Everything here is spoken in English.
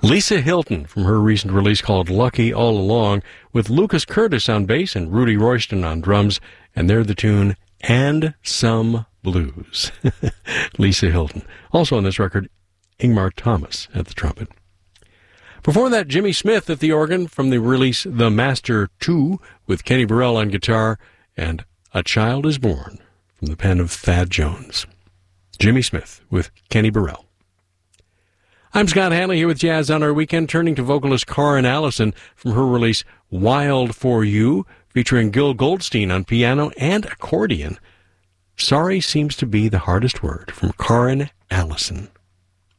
Lisa Hilton from her recent release called Lucky All Along, with Lucas Curtis on bass and Rudy Royston on drums, and they're the tune And Some Blues. Lisa Hilton. Also on this record, Ingmar Thomas at the trumpet. Before that, Jimmy Smith at the organ from the release The Master 2, with Kenny Burrell on guitar, and A Child Is Born from the pen of Thad Jones. Jimmy Smith with Kenny Burrell. I'm Scott Hanley here with Jazz on Our Weekend, turning to vocalist Karin Allison from her release Wild for You, featuring Gil Goldstein on piano and accordion. Sorry seems to be the hardest word, from Karin Allison.